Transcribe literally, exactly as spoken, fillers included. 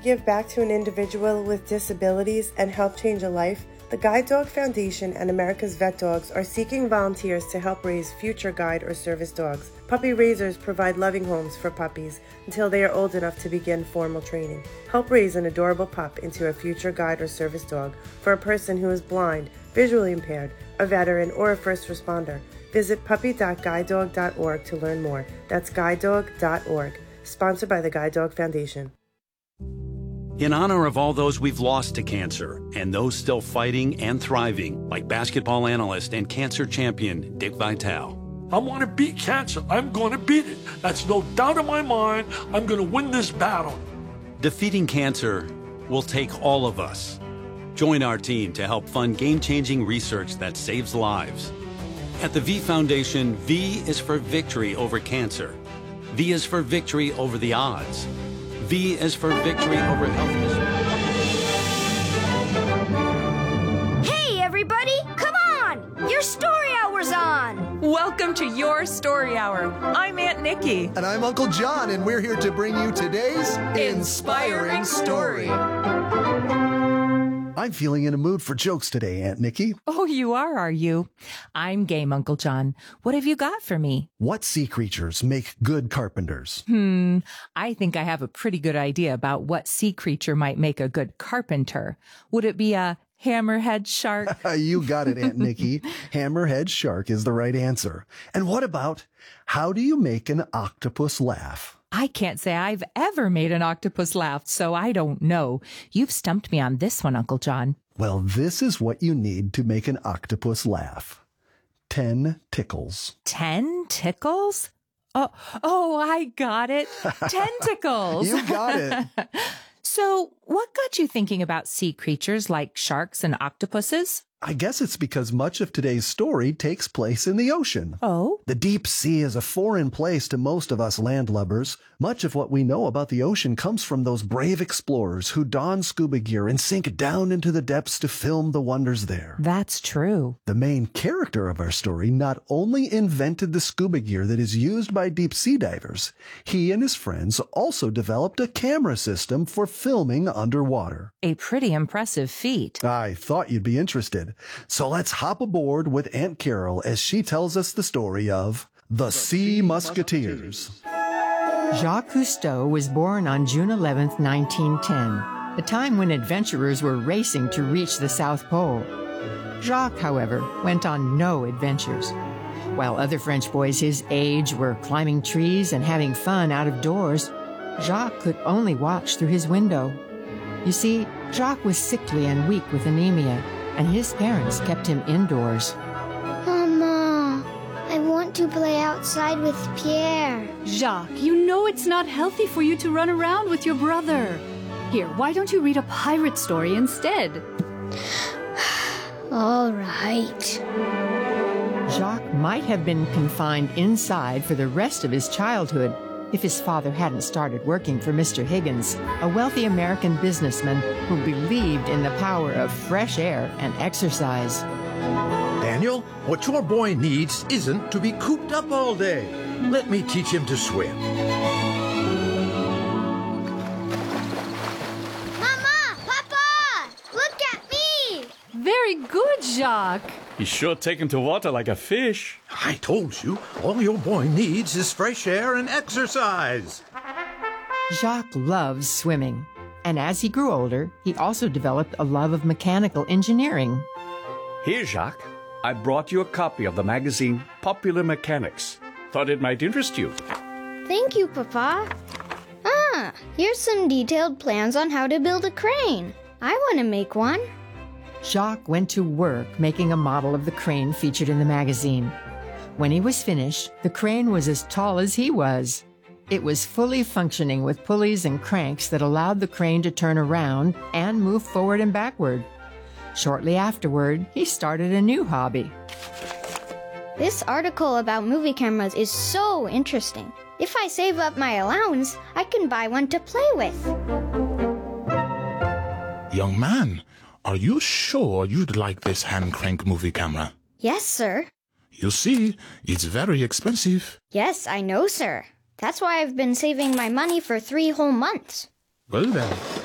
give back to an individual with disabilities and help change a life, the Guide Dog Foundation and America's Vet Dogs are seeking volunteers to help raise future guide or service dogs. Puppy raisers provide loving homes for puppies until they are old enough to begin formal training. Help raise an adorable pup into a future guide or service dog for a person who is blind, visually impaired, a veteran, or a first responder. Visit puppy dot guide dog dot org to learn more. That's guide dog dot org. Sponsored by the Guide Dog Foundation. In honor of all those we've lost to cancer and those still fighting and thriving, like basketball analyst and cancer champion Dick Vitale. I want to beat cancer. I'm going to beat it. That's no doubt in my mind. I'm going to win this battle. Defeating cancer will take all of us. Join our team to help fund game-changing research that saves lives. At the V Foundation, V is for victory over cancer. V is for victory over the odds. V is for victory over health disorders. Hey, everybody! Come on! Your story hour's on! Welcome to Your Story Hour. I'm Aunt Nikki. And I'm Uncle John, and we're here to bring you today's Inspiring, Inspiring Story. I'm feeling in a mood for jokes today, Aunt Nikki. Oh, you are, are you? I'm game, Uncle John. What have you got for me? What sea creatures make good carpenters? Hmm, I think I have a pretty good idea about what sea creature might make a good carpenter. Would it be a hammerhead shark? You got it, Aunt Nikki. Hammerhead shark is the right answer. And what about, how do you make an octopus laugh? I can't say I've ever made an octopus laugh, so I don't know. You've stumped me on this one, Uncle John. Well, this is what you need to make an octopus laugh. Ten tickles. Ten tickles? Oh, oh, I got it. Tentacles. You got it. So, what got you thinking about sea creatures like sharks and octopuses? I guess it's because much of today's story takes place in the ocean. Oh? The deep sea is a foreign place to most of us landlubbers. Much of what we know about the ocean comes from those brave explorers who don scuba gear and sink down into the depths to film the wonders there. That's true. The main character of our story not only invented the scuba gear that is used by deep sea divers, he and his friends also developed a camera system for filming underwater. A pretty impressive feat. I thought you'd be interested. So let's hop aboard with Aunt Carol as she tells us the story of The Sea Musketeers. Jacques Cousteau was born on June eleventh, nineteen ten, a time when adventurers were racing to reach the South Pole. Jacques, however, went on no adventures. While other French boys his age were climbing trees and having fun out of doors, Jacques could only watch through his window. You see, Jacques was sickly and weak with anemia, and his parents kept him indoors. Mama, I want to play outside with Pierre. Jacques, you know it's not healthy for you to run around with your brother. Here, why don't you read a pirate story instead? All right. Jacques might have been confined inside for the rest of his childhood if his father hadn't started working for Mister Higgins, a wealthy American businessman who believed in the power of fresh air and exercise. Daniel, what your boy needs isn't to be cooped up all day. Let me teach him to swim. Mama! Papa! Look at me! Very good, Jacques. He's sure taken to water like a fish. I told you, all your boy needs is fresh air and exercise. Jacques loves swimming, and as he grew older, he also developed a love of mechanical engineering. Here, Jacques, I brought you a copy of the magazine Popular Mechanics. Thought it might interest you. Thank you, Papa. Ah, here's some detailed plans on how to build a crane. I want to make one. Jacques went to work making a model of the crane featured in the magazine. When he was finished, the crane was as tall as he was. It was fully functioning with pulleys and cranks that allowed the crane to turn around and move forward and backward. Shortly afterward, he started a new hobby. This article about movie cameras is so interesting. If I save up my allowance, I can buy one to play with. Young man, are you sure you'd like this hand crank movie camera? Yes, sir. You see, it's very expensive. Yes, I know, sir. That's why I've been saving my money for three whole months. Well then,